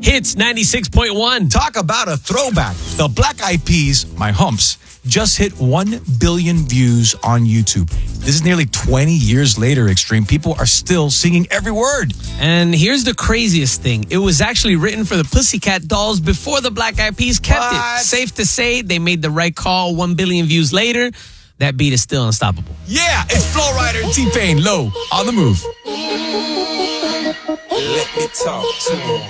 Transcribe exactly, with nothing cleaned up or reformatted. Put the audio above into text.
Hits ninety-six point one. Talk about a throwback. The Black Eyed Peas, My Humps, just hit one billion views on YouTube. This is nearly twenty years later, Extreme. People are still singing every word. And here's the craziest thing. It was actually written for the Pussycat Dolls before the Black Eyed Peas kept What? it. Safe to say, they made the right call. One billion views later, that beat is still unstoppable. Yeah, it's Flo Rida and T-Pain, Low, on the move. Let me talk to him.